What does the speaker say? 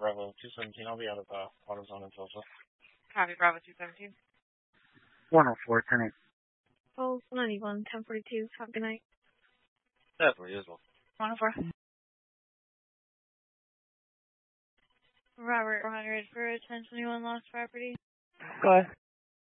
Bravo 217. I'll be out of AutoZone in Tulsa. Copy, Bravo 217. 104, 10-8. Oh, 91, 1042. Have a good night. Definitely as well. 104. Robert 100 for 1021 lost property. Go ahead.